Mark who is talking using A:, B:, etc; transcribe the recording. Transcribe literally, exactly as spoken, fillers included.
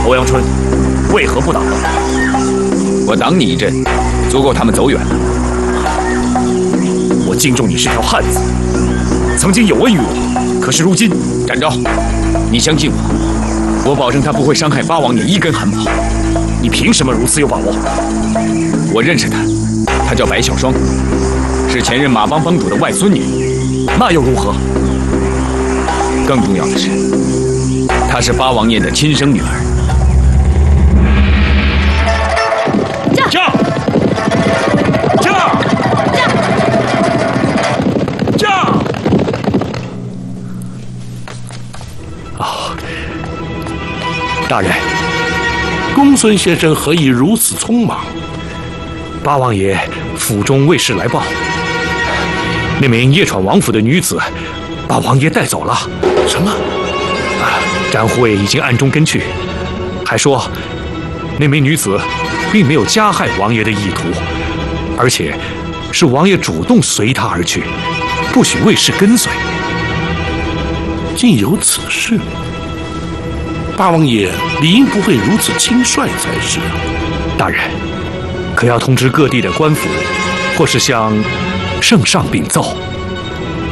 A: 欧阳春为何不挡？
B: 我挡你一阵，足够他们走远了。
A: 我敬重你是条汉子，曾经有恩于我，可是如今，
B: 展昭，你相信我，我保证他不会伤害八王爷一根汗毛。
A: 你凭什么如此有把握？
B: 我认识他，他叫白小霜，是前任马帮帮主的外孙女。
A: 那又如何？
B: 更重要的是，她是八王爷的亲生女儿。
A: 驾！驾！驾！驾！
C: 啊，大人，公孙先生何以如此匆忙？
D: 八王爷府中卫士来报，那名夜闯王府的女子，把王爷带走了。
C: 什么？
D: 啊，詹护卫已经暗中跟去，还说那名女子并没有加害王爷的意图，而且是王爷主动随她而去，不许卫士跟随。
C: 竟有此事？八王爷理应不会如此轻率才是啊！
D: 大人，可要通知各地的官府，或是向圣上禀奏。